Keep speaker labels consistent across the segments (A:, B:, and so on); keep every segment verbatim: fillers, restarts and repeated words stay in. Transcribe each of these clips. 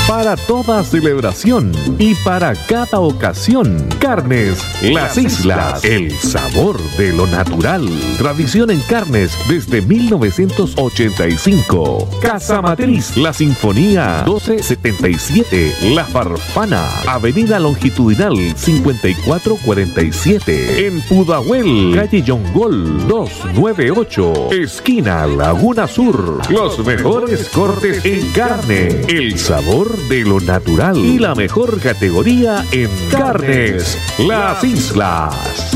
A: Para toda celebración y para cada ocasión. Carnes Las Islas, el sabor de lo natural. Tradición en carnes desde mil novecientos ochenta y cinco. Casa Matriz, La Sinfonía doce setenta y siete. La Farfana, Avenida Longitudinal cincuenta y cuatro cuarenta y siete. En Pudahuel, calle Yongol doscientos noventa y ocho. Esquina Laguna Sur. Los mejores cortes en carne. El sabor de lo natural y la mejor categoría en carnes Las Islas.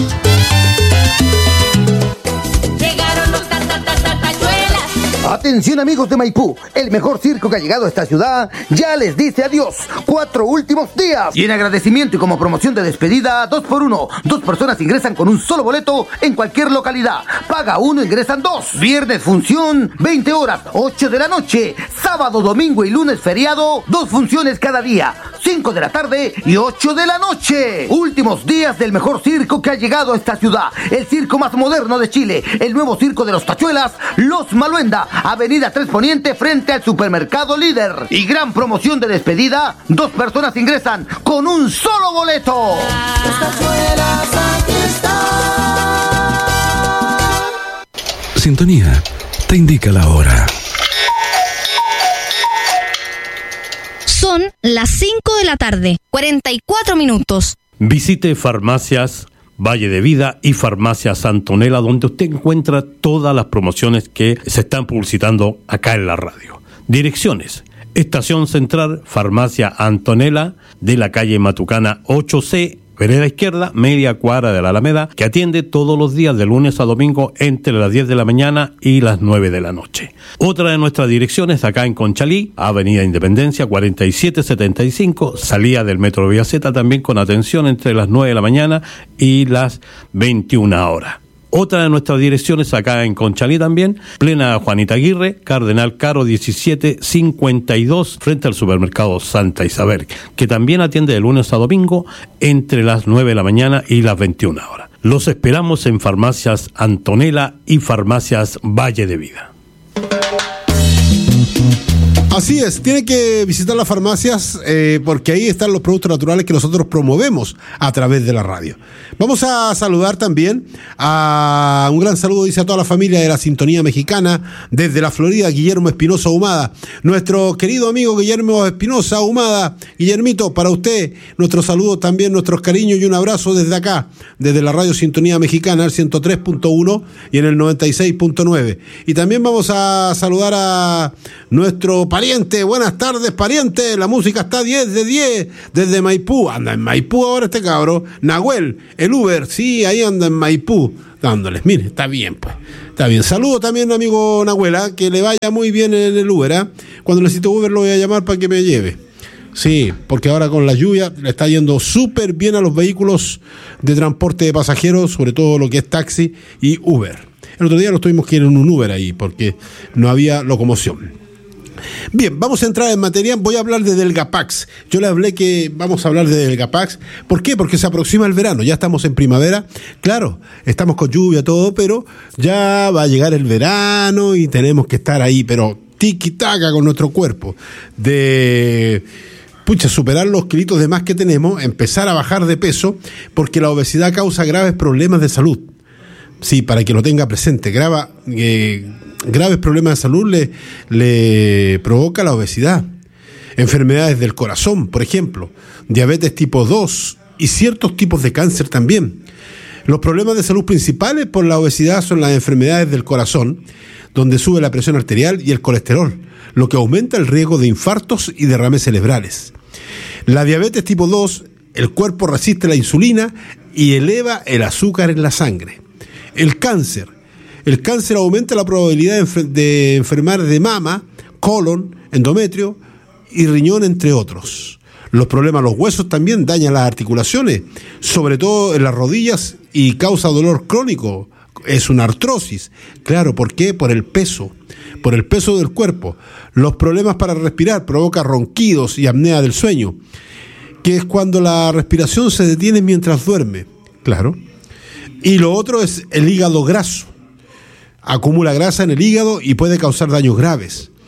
B: Llegaron los tachuelas.
C: Atención amigos de Maipú, el mejor circo que ha llegado a esta ciudad ya les dice adiós. Cuatro últimos días. Y en agradecimiento y como promoción de despedida, dos por uno. Dos personas ingresan con un solo boleto en cualquier localidad. Paga uno, ingresan dos. Viernes función, veinte horas, ocho de la noche. Sábado, domingo y lunes feriado, dos funciones cada día. cinco de la tarde y ocho de la noche. Últimos días del mejor circo que ha llegado a esta ciudad. El circo más moderno de Chile. El nuevo circo de los tachuelas, Los Maluenda. Avenida tres Poniente frente al supermercado Líder. Y gran promoción de despedida. Dos personas ingresan con un solo boleto.
B: Los tachuelas aquí están.
D: Sintonía te indica la hora.
E: Son las cinco de la tarde, cuarenta y cuatro minutos.
F: Visite Farmacias Valle de Vida y Farmacias Antonella, donde usted encuentra todas las promociones que se están publicitando acá en la radio. Direcciones: Estación Central, Farmacia Antonella, de la calle Matucana ocho C, vereda izquierda, media cuadra de la Alameda, que atiende todos los días de lunes a domingo entre las diez de la mañana y las nueve de la noche. Otra de nuestras direcciones acá en Conchalí, Avenida Independencia cuarenta y siete setenta y cinco, salida del Metro Vía Z, también con atención entre las nueve de la mañana y las veintiuna horas. Otra de nuestras direcciones acá en Conchalí también, plena Juanita Aguirre, Cardenal Caro diecisiete cincuenta y dos, frente al supermercado Santa Isabel, que también atiende de lunes a domingo entre las nueve de la mañana y las veintiuna horas. Los esperamos en Farmacias Antonella y Farmacias Valle de Vida.
G: Así es, tiene que visitar las farmacias eh, porque ahí están los productos naturales que nosotros promovemos a través de la radio. Vamos a saludar también a un gran saludo, dice a toda la familia de la Sintonía Mexicana desde la Florida, Guillermo Espinosa Ahumada. Nuestro querido amigo Guillermo Espinosa Ahumada, Guillermito, para usted, nuestro saludo también, nuestros cariños y un abrazo desde acá, desde la radio Sintonía Mexicana, el ciento tres punto uno y en el noventa y seis punto nueve. Y también vamos a saludar a nuestro pariente. Buenas tardes, pariente. La música está diez de diez desde Maipú. Anda en Maipú ahora este cabro. Nahuel, el Uber, sí, ahí anda en Maipú dándoles. Mire, está bien, pues. Está bien. Saludo también, amigo Nahuela, que le vaya muy bien en el Uber, ¿eh? Cuando necesite Uber lo voy a llamar para que me lleve. Sí, porque ahora con la lluvia le está yendo súper bien a los vehículos de transporte de pasajeros, sobre todo lo que es taxi y Uber. El otro día nos tuvimos que ir en un Uber ahí porque no había locomoción. Bien, vamos a entrar en materia. Voy a hablar de Delgapax. Yo le hablé que vamos a hablar de Delgapax. ¿Por qué? Porque se aproxima el verano. Ya estamos en primavera. Claro, estamos con lluvia, todo, pero ya va a llegar el verano y tenemos que estar ahí, pero tiki-taka con nuestro cuerpo. De... Pucha, superar los kilitos de más que tenemos, empezar a bajar de peso, porque la obesidad causa graves problemas de salud. Sí, para que lo tenga presente, grava, eh, graves problemas de salud le, le provoca la obesidad. Enfermedades del corazón, por ejemplo, diabetes tipo dos y ciertos tipos de cáncer también. Los problemas de salud principales por la obesidad son las enfermedades del corazón, donde sube la presión arterial y el colesterol, lo que aumenta el riesgo de infartos y derrames cerebrales. La diabetes tipo dos, el cuerpo resiste la insulina y eleva el azúcar en la sangre. El cáncer. El cáncer aumenta la probabilidad de, enfer- de enfermar de mama, colon, endometrio y riñón, entre otros. Los problemas de los huesos también dañan las articulaciones, sobre todo en las rodillas, y causa dolor crónico. Es una artrosis. Claro, ¿por qué? Por el peso, por el peso del cuerpo. Los problemas para respirar provocan ronquidos y apnea del sueño, que es cuando la respiración se detiene mientras duerme. Claro. Y lo otro es el hígado graso. Acumula grasa en el hígado y puede causar daños graves.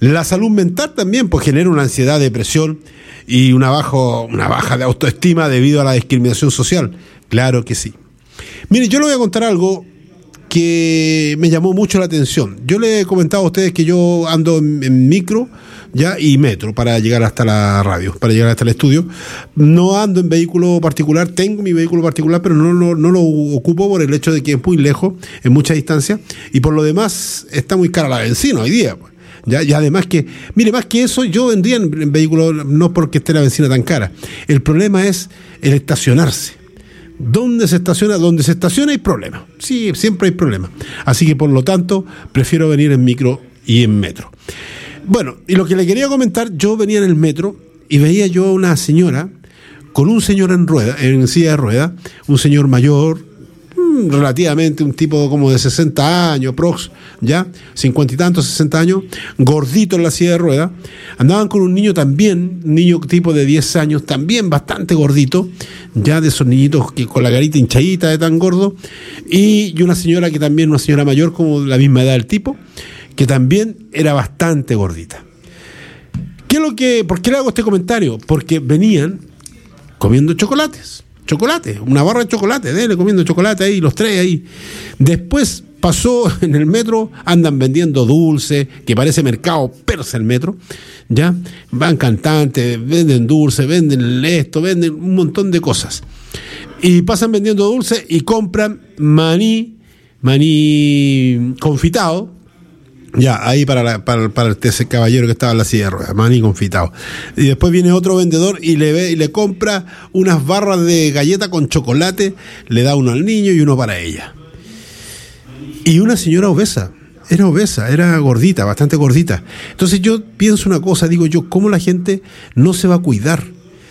G: La salud mental también, pues genera una ansiedad, depresión y una, bajo, una baja de autoestima debido a la discriminación social. Claro que sí. Mire, yo le voy a contar algo que me llamó mucho la atención. Yo le he comentado a ustedes que yo ando en, en micro ya y metro para llegar hasta la radio, para llegar hasta el estudio. No ando en vehículo particular, tengo mi vehículo particular, pero no, no, no lo ocupo por el hecho de que es muy lejos, en mucha distancia, y por lo demás está muy cara la benzina hoy día, pues. Ya, y además que, mire, más que eso, yo vendría en, en vehículo, no porque esté la benzina tan cara. El problema es el estacionarse. ¿Dónde se estaciona? Donde se estaciona hay problema. Sí, siempre hay problema. Así que por lo tanto, prefiero venir en micro y en metro. Bueno, y lo que le quería comentar, yo venía en el metro y veía yo a una señora con un señor en rueda, en silla de rueda, un señor mayor, relativamente un tipo como de sesenta años, prox, ya, cincuenta y tantos, sesenta años, gordito en la silla de ruedas. Andaban con un niño también, un niño tipo de diez años, también bastante gordito, ya de esos niñitos que con la carita hinchadita de tan gordo, y, y una señora que también, una señora mayor, como de la misma edad del tipo, que también era bastante gordita. ¿Qué es lo que, ¿Por qué le hago este comentario? Porque venían comiendo chocolates. Chocolate, una barra de chocolate, dele comiendo chocolate ahí, los tres ahí. Después pasó en el metro, andan vendiendo dulce, que parece mercado persa el metro, ya, van cantantes, venden dulce, venden esto, venden un montón de cosas. Y pasan vendiendo dulce y compran maní, maní confitado, ya, ahí para, la, para, para ese caballero que estaba en la silla de ruedas, maní confitado. Y después viene otro vendedor y le ve y le compra unas barras de galleta con chocolate, le da uno al niño y uno para ella. Y una señora obesa, era obesa, era gordita, bastante gordita. Entonces yo pienso una cosa, digo yo, ¿cómo la gente no se va a cuidar?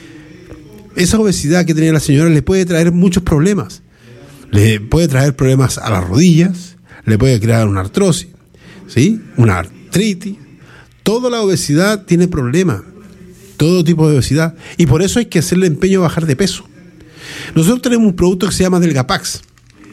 G: Esa obesidad que tenía la señora le puede traer muchos problemas. Le puede traer problemas a las rodillas, le puede crear una artrosis, ¿sí? Una artritis. Toda la obesidad tiene problemas, todo tipo de obesidad, y por eso hay que hacerle empeño a bajar de peso. Nosotros tenemos un producto que se llama Delgapax.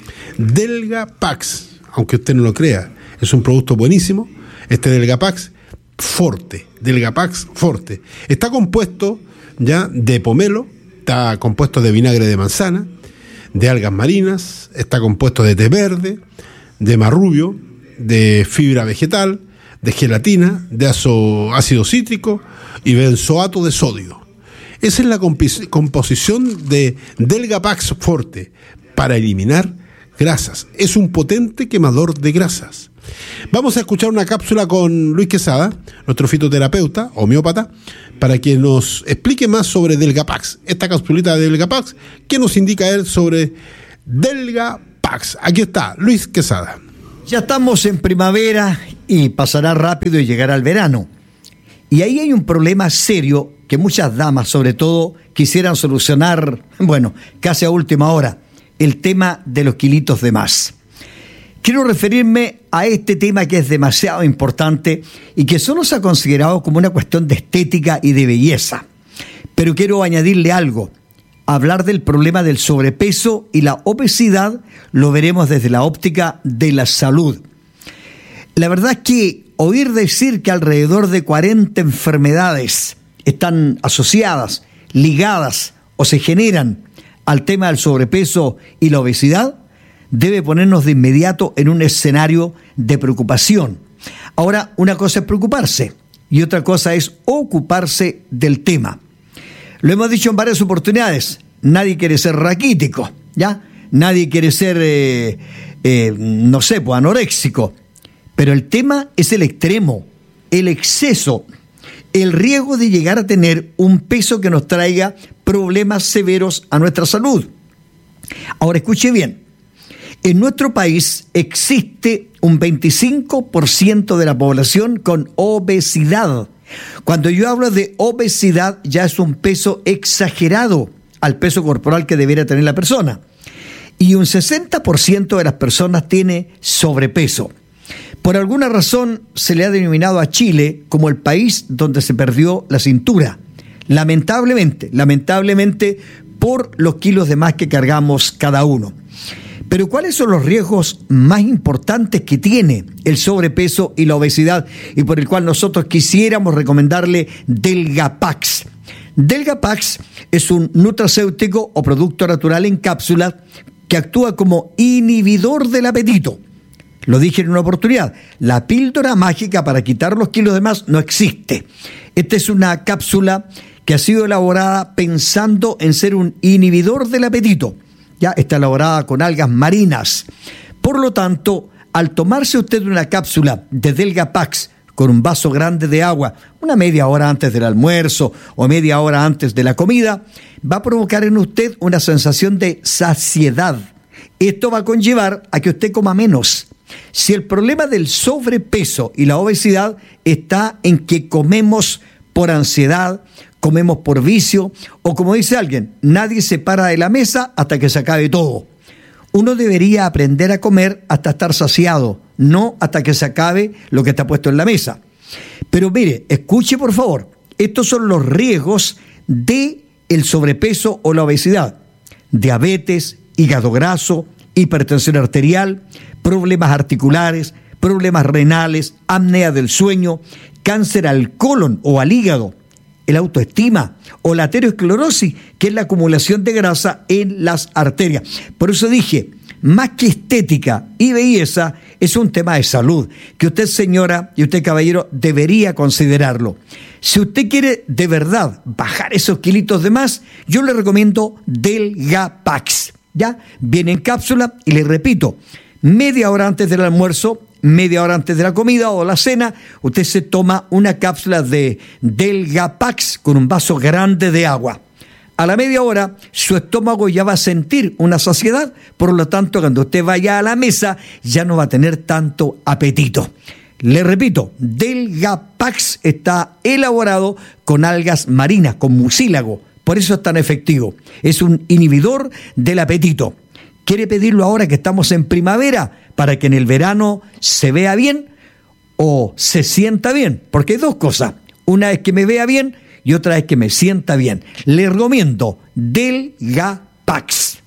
G: Delgapax, aunque usted no lo crea, es un producto buenísimo. Este Delgapax Forte, Delgapax Forte, está compuesto ya de pomelo, está compuesto de vinagre de manzana, de algas marinas, está compuesto de té verde, de marrubio, de fibra vegetal, de gelatina, de ácido cítrico y benzoato de sodio. Esa es la comp- composición de Delgapax Forte para eliminar grasas. Es un potente quemador de grasas. Vamos a escuchar una cápsula con Luis Quesada, nuestro fitoterapeuta, homeópata, para que nos explique más sobre Delgapax. Esta cápsulita de Delgapax, ¿qué nos indica él sobre Delgapax? Aquí está, Luis Quesada.
H: Ya estamos en primavera y pasará rápido y llegará el verano. Y ahí hay un problema serio que muchas damas, sobre todo, quisieran solucionar, bueno, casi a última hora, el tema de los kilitos de más. Quiero referirme a este tema que es demasiado importante y que solo se ha considerado como una cuestión de estética y de belleza. Pero quiero añadirle algo. Hablar del problema del sobrepeso y la obesidad lo veremos desde la óptica de la salud. La verdad es que oír decir que alrededor de cuarenta enfermedades están asociadas, ligadas o se generan al tema del sobrepeso y la obesidad debe ponernos de inmediato en un escenario de preocupación. Ahora, una cosa es preocuparse y otra cosa es ocuparse del tema. Lo hemos dicho en varias oportunidades, nadie quiere ser raquítico, ¿ya? Nadie quiere ser, eh, eh, no sé, pues anoréxico. Pero el tema es el extremo, el exceso, el riesgo de llegar a tener un peso que nos traiga problemas severos a nuestra salud. Ahora, escuche bien, en nuestro país existe un veinticinco por ciento de la población con obesidad. Cuando yo hablo de obesidad, ya es un peso exagerado al peso corporal que debería tener la persona. Y un sesenta por ciento de las personas tiene sobrepeso. Por alguna razón se le ha denominado a Chile como el país donde se perdió la cintura. Lamentablemente, lamentablemente por los kilos de más que cargamos cada uno. Pero ¿cuáles son los riesgos más importantes que tiene el sobrepeso y la obesidad y por el cual nosotros quisiéramos recomendarle Delgapax? Delgapax es un nutracéutico o producto natural en cápsulas que actúa como inhibidor del apetito. Lo dije en una oportunidad, la píldora mágica para quitar los kilos de más no existe. Esta es una cápsula que ha sido elaborada pensando en ser un inhibidor del apetito. Ya está elaborada con algas marinas. Por lo tanto, al tomarse usted una cápsula de Delgapax con un vaso grande de agua, una media hora antes del almuerzo o media hora antes de la comida, va a provocar en usted una sensación de saciedad. Esto va a conllevar a que usted coma menos. Si el problema del sobrepeso y la obesidad está en que comemos por ansiedad, comemos por vicio, o como dice alguien, nadie se para de la mesa hasta que se acabe todo. Uno debería aprender a comer hasta estar saciado, no hasta que se acabe lo que está puesto en la mesa. Pero mire, escuche por favor, estos son los riesgos de el sobrepeso o la obesidad: diabetes, hígado graso, hipertensión arterial, problemas articulares, problemas renales, apnea del sueño, cáncer al colon o al hígado, el autoestima o la aterosclerosis, que es la acumulación de grasa en las arterias. Por eso dije, más que estética y belleza, es un tema de salud, que usted, señora, y usted, caballero, debería considerarlo. Si usted quiere de verdad bajar esos kilitos de más, yo le recomiendo Delgapax. ¿Ya? Viene en cápsula y le repito, media hora antes del almuerzo, media hora antes de la comida o la cena, usted se toma una cápsula de Delgapax con un vaso grande de agua. A la media hora, su estómago ya va a sentir una saciedad, por lo tanto, cuando usted vaya a la mesa, ya no va a tener tanto apetito. Le repito, Delgapax está elaborado con algas marinas, con mucílago. Por eso es tan efectivo. Es un inhibidor del apetito. ¿Quiere pedirlo ahora que estamos en primavera para que en el verano se vea bien o se sienta bien? Porque hay dos cosas. Una es que me vea bien y otra es que me sienta bien. Le recomiendo Delgapax.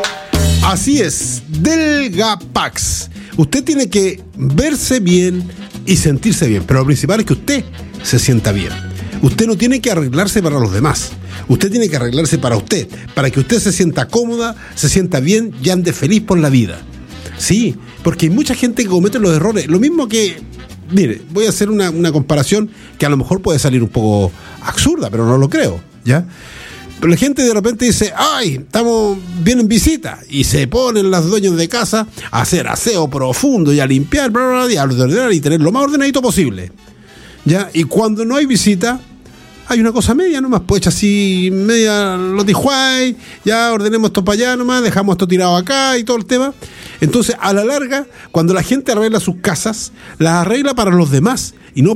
G: Así es, Delgapax. Usted tiene que verse bien y sentirse bien, pero lo principal es que usted se sienta bien. Usted no tiene que arreglarse para los demás. Usted tiene que arreglarse para usted, para que usted se sienta cómoda, se sienta bien y ande feliz por la vida. Sí, porque hay mucha gente que comete los errores. Lo mismo que, mire, voy a hacer una, una comparación que a lo mejor puede salir un poco absurda, pero no lo creo, ¿ya? Pero la gente de repente dice, ay, estamos bien en visita, y se ponen los dueños de casa a hacer aseo profundo y a limpiar, bla, bla, bla, y a ordenar y tener lo más ordenadito posible, ¿ya? Y cuando no hay visita, hay una cosa media nomás, pues hecha así, media lotijuay, ya ordenemos esto para allá nomás, dejamos esto tirado acá y todo el tema. Entonces, a la larga, cuando la gente arregla sus casas, las arregla para los demás y no